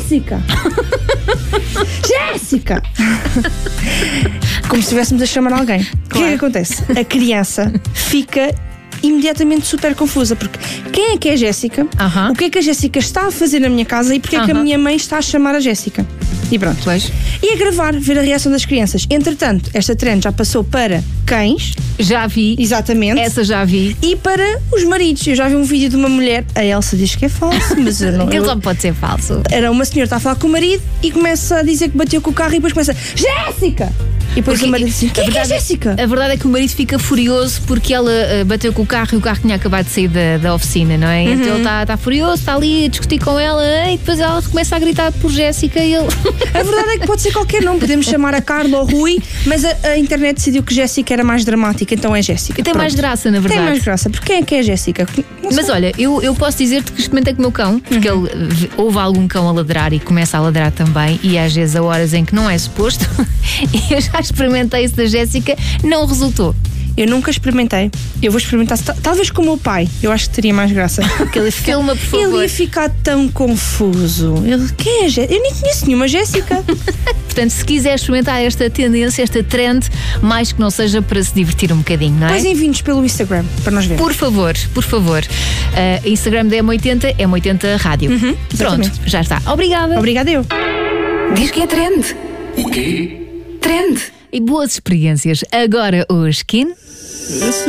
Jéssica! Jéssica! Como se estivéssemos a chamar alguém. Claro. O que é que acontece? A criança fica imediatamente super confusa, porque quem é que é a Jéssica? Aham. O que é que a Jéssica está a fazer na minha casa e porque é que a Aham. minha mãe está a chamar a Jéssica? E pronto. Pois. E a gravar, ver a reação das crianças. Entretanto, esta trend já passou para cães, Já vi. exatamente, Essa já vi. e para os maridos. Eu já vi um vídeo de uma mulher, a Elsa diz que é falso, mas eu não. Aquilo só pode ser falso. Era uma senhora que está a falar com o marido e começa a dizer que bateu com o carro e depois começa: Jéssica! E depois o marido diz assim: quem é Jéssica? A verdade é que o marido fica furioso porque ela bateu com o carro e o carro tinha acabado de sair da oficina, não é? Então ele está furioso, está ali a discutir com ela e depois ela começa a gritar por Jéssica e ele... A verdade é que pode ser qualquer nome. Podemos chamar a Carla ou Rui, mas a internet decidiu que Jéssica era mais dramática, então é Jéssica. E tem mais Pronto. graça, na verdade. Tem mais graça, porque quem é que é a Jéssica? Não Mas sei. olha, eu posso dizer-te que experimentei com o meu cão, porque ele ouve algum cão a ladrar e começa a ladrar também, e às vezes a horas em que não é suposto, e eu já experimentei isso da Jéssica, não resultou. Eu nunca experimentei. Eu vou experimentar, talvez com o meu pai. Eu acho que teria mais graça. Porque ele filma, por favor. Ele ia ficar tão confuso. Ele, quem é a Jéssica? Eu nem conheço nenhuma Jéssica. Portanto, se quiser experimentar esta tendência, esta trend, mais que não seja para se divertir um bocadinho, não é? Pois enviem-nos pelo Instagram, para nós vermos. Por favor, por favor. Instagram da M80, M80 Rádio. Pronto, exatamente. já está. Obrigada. Obrigada eu. Diz que é trend. O quê? Trend. E boas experiências. Agora o Skin.